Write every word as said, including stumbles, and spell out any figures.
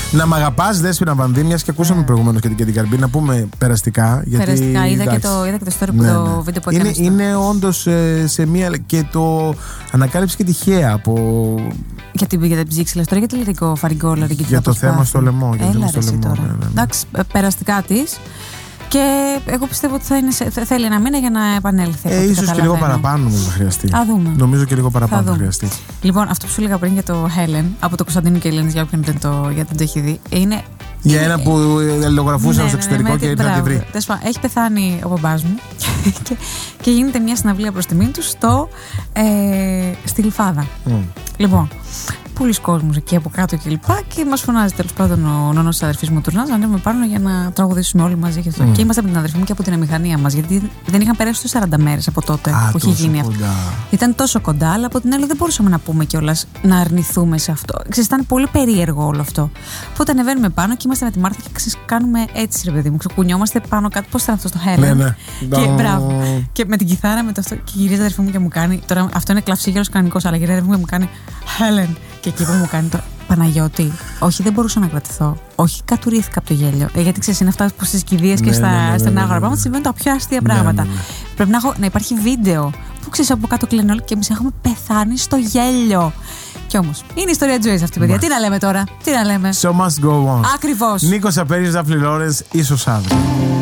Να μ' αγαπάς, Δέσποινα Βανδύ, μιας και ακούσαμε yeah. προηγουμένως και την Κέντι Καρμπή, να πούμε περαστικά. Γιατί, περαστικά, είδα και, το, είδα και το story που ναι, το ναι. βίντεο που έκανε. Είναι, είναι όντως ε, σε μία. Και το ανακάλυψε και τυχαία από. Για την, για την ψήξη, τώρα για το λυρικό φαριγκόλα. Για το θέμα στο λαιμό. Για Έλα, το θέμα στο λαιμό. Ναι, ναι, ναι. Εντάξει, περαστικά της. Και εγώ πιστεύω ότι θα είναι σε, θα θέλει ένα μήνα για να επανέλθει. Ε, ίσως και λίγο παραπάνω νομίζω θα χρειαστεί. Α, δούμε. Νομίζω και λίγο παραπάνω θα, θα χρειαστεί. Λοιπόν, αυτό που σου έλεγα πριν για το Helen, από το Κωνσταντίνο και Ελένης, για όποιον δεν το, δεν το έχει δει, είναι. Για είναι, ένα που αλληλογραφούσαν ναι, στο εξωτερικό ναι, ναι, ναι, και ήρθε να τη βρει. Έχει πεθάνει ο μπαμπάς μου και, και γίνεται μια συναυλία προς τιμήν του στο, ε, στη Γλυφάδα. Mm. Λοιπόν. Πολλοί κόσμος εκεί από κάτω και λοιπά. Και μας φωνάζει τέλος πάντων ο νόνος της αδερφής μου τουρνάς να ανέβουμε πάνω για να τραγουδήσουμε όλοι μαζί. Και, αυτό. Mm. και είμαστε από την αδερφή μου και από την αμηχανία μας. Γιατί δεν είχαν περάσει ούτε σαράντα μέρες από τότε ah, που είχε γίνει αυτό. Ήταν τόσο κοντά, αλλά από την άλλη δεν μπορούσαμε να πούμε κιόλας να αρνηθούμε σε αυτό. Ξέρεις, ήταν πολύ περίεργο όλο αυτό. Οπότε ανεβαίνουμε πάνω και είμαστε με τη Μάρθα και ξέρεις, κάνουμε έτσι, ρε παιδί μου. Ξεκουνιόμαστε πάνω κάτω. Πώς ήταν αυτό στο Helen. Ναι, ναι. Και μπράβο. Και με την κιθάρα με το αυτό. Και γυρίζει η αδερφή μου και μου κάνει. Τώρα αυτό είναι κλαυσίγερος κανονικός, αλλά γυρίζει η αδερφή μου και μου κάνει Helen. Και εκεί που μου κάνει το Παναγιώτη, όχι δεν μπορούσα να κρατηθώ. Όχι κατουρήθηκα από το γέλιο. Ε, γιατί ξέρεις, είναι αυτά που στις κηδείες και στα στενάγωρα πράγματα συμβαίνουν τα πιο αστεία πράγματα. Ναι, ναι, ναι. Πρέπει να, έχω, να υπάρχει βίντεο που ξέρεις από κάτω κλαίνουν όλοι και εμείς έχουμε πεθάνει στο γέλιο. Κι όμως είναι η ιστορία της ζωής αυτή, παιδιά. Τι να λέμε τώρα, τι να λέμε. So must go on. Ακριβώς. Νίκος Απέριος, Δάφνη Λόρενς, ίσως αύριο.